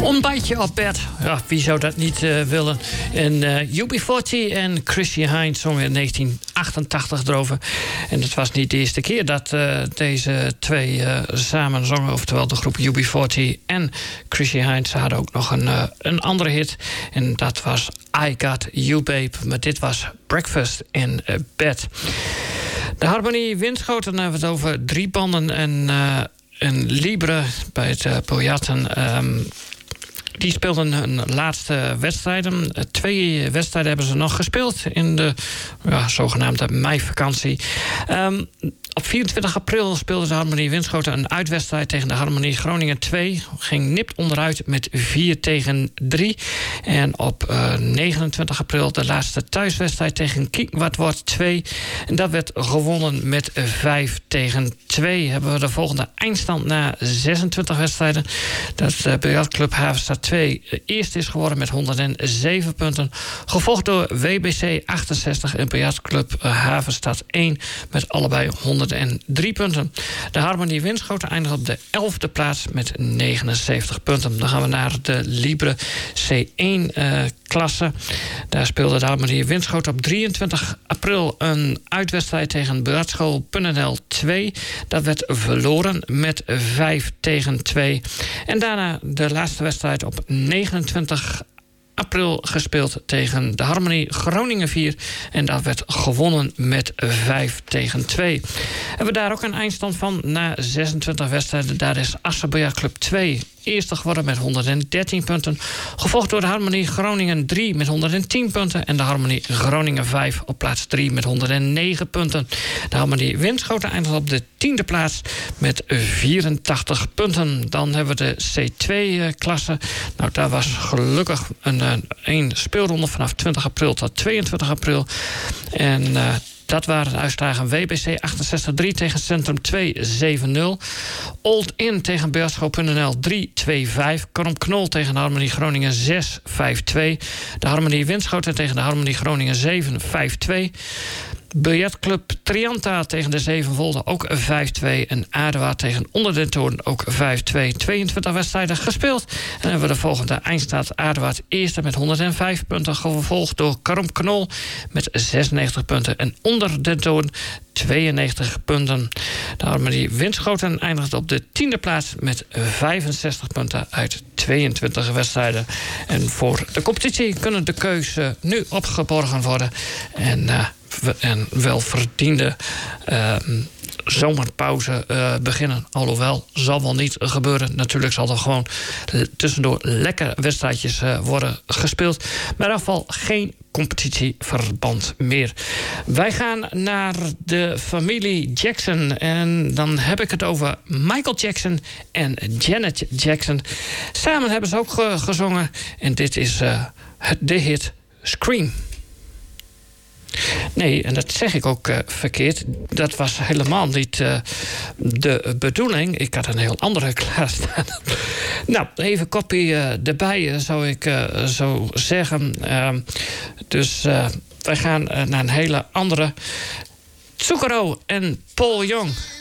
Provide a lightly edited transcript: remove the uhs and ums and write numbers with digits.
Ontbijtje op bed. Ja, wie zou dat niet willen? En UB40 en Chrissy Hynde zongen in 1988 erover. En het was niet de eerste keer dat deze twee samen zongen. Oftewel de groep UB40 en Chrissy Hynde. Ze hadden ook nog een andere hit. En dat was I Got You Babe. Maar dit was Breakfast in Bed. De Harmonie Winschoten, dan hebben we het over 3 banden en een Libre bij het biljarten. Die speelden hun laatste wedstrijden. 2 wedstrijden hebben ze nog gespeeld in de zogenaamde meivakantie. Op 24 april speelde de Harmonie Winschoten een uitwedstrijd tegen de Harmonie Groningen 2. Ging nipt onderuit met 4-3. En op 29 april de laatste thuiswedstrijd tegen Kiek wordt 2. En dat werd gewonnen met 5-2. Hebben we de volgende eindstand na 26 wedstrijden. Dat de biljartclub Havenstad 2 eerst is geworden met 107 punten. Gevolgd door WBC 68 en biljartclub Havenstad 1 met allebei 103 punten. De Harmonie Winschoten eindigt op de 11e plaats met 79 punten. Dan gaan we naar de Libre C1-klasse. Daar speelde de Harmonie Winschoten op 23 april een uitwedstrijd tegen biljartschool Punnenel 2. Dat werd verloren met 5-2. En daarna de laatste wedstrijd op 29 april gespeeld tegen de Harmonie Groningen 4. En dat werd gewonnen met 5-2. Hebben we daar ook een eindstand van na 26 wedstrijden. Daar is Assen Biljartclub 2 eerste geworden met 113 punten. Gevolgd door de Harmonie Groningen 3 met 110 punten. En de Harmonie Groningen 5 op plaats 3 met 109 punten. De Harmonie Winschoten eindigt op de 10e plaats met 84 punten. Dan hebben we de C2-klasse. Nou, daar was gelukkig een speelronde vanaf 20 april tot 22 april. En dat waren de uitslagen: WBC 68-3 tegen Centrum 2-7-0. Old In tegen biljartschool.nl 3-2-5. Knol tegen de Harmonie Groningen 6-5-2. De Harmonie Winschoten tegen de Harmonie Groningen 7-5-2. Biljartclub Trianta tegen de Zevenvolde ook 5-2. En Aardewaard tegen Onder den Toorn ook 5-2. 22 wedstrijden gespeeld. En dan hebben we de volgende eindstaat: Aardewaard eerste met 105 punten. Gevolgd door Knol met 96 punten. En Onder den Toorn 92 punten. De Harmonie Winschoten eindigt op de 10e plaats met 65 punten uit 22 wedstrijden. En voor de competitie kunnen de keuze nu opgeborgen worden. En welverdiende zomerpauze beginnen. Alhoewel, zal wel niet gebeuren. Natuurlijk zal er gewoon tussendoor lekker wedstrijdjes worden gespeeld. Maar in ieder geval geen competitieverband meer. Wij gaan naar de familie Jackson. En dan heb ik het over Michael Jackson en Janet Jackson. Samen hebben ze ook gezongen. En dit is de hit Scream. Nee, en dat zeg ik ook verkeerd. Dat was helemaal niet de bedoeling. Ik had een heel andere klaarstaan. Nou, even kopie erbij, zou ik zo zeggen. Dus wij gaan naar een hele andere. Zucchero en Paul Young.